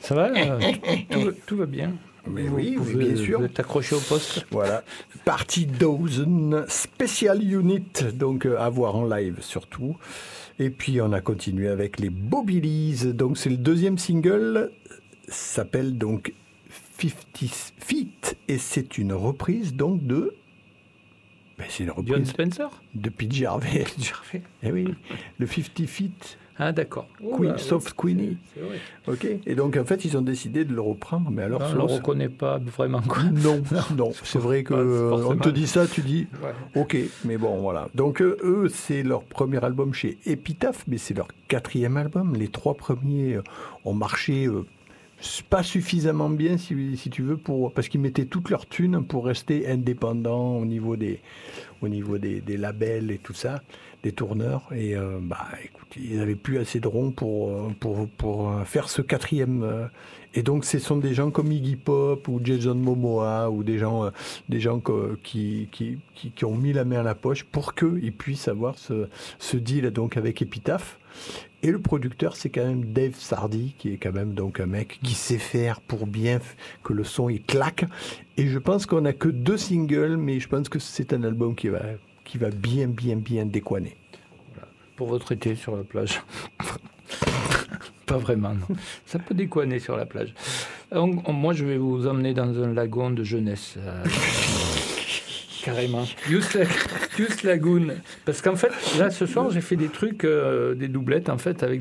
Ça va tout va bien. Mais oui, bien sûr. Vous êtes accroché au poste. Voilà. Partie Dozen Special Unit, donc à voir en live surtout. Et puis on a continué avec les Bobilies. Donc c'est le deuxième single, s'appelle donc 50 Feet et c'est une reprise donc de... c'est une reprise John Spencer de Pete Gervais. Gervais. Eh oui, le 50 Feet. Ah d'accord. Soft Queenie. C'est vrai. Ok. Et donc en fait ils ont décidé de le reprendre, mais alors On ne le reconnaît pas vraiment. Quoi. Non. C'est vrai que on te dit ça, tu dis ouais. ok, mais bon voilà. Donc eux c'est leur premier album chez Epitaph, mais c'est leur 4e album. Les 3 premiers ont marché pas suffisamment bien si tu veux parce qu'ils mettaient toute leur thune pour rester indépendants au niveau des labels et tout ça, des tourneurs et écoute, ils n'avaient plus assez de ronds pour faire ce 4e et donc ce sont des gens comme Iggy Pop ou Jason Momoa ou des gens qui ont mis la main à la poche pour qu'ils puissent avoir ce deal donc avec Epitaph. Et le producteur, c'est quand même Dave Sardy, qui est quand même donc un mec qui sait faire pour bien que le son il claque. Et je pense qu'on n'a que 2 singles, mais je pense que c'est un album qui va bien décoiner. Voilà. Pour votre été sur la plage. Pas vraiment, non. Ça peut déconner sur la plage. Donc, moi, je vais vous emmener dans un lagon de jeunesse. Carrément. Youth Lagoon. Parce qu'en fait, là, ce soir, j'ai fait des trucs, des doublettes, en fait, avec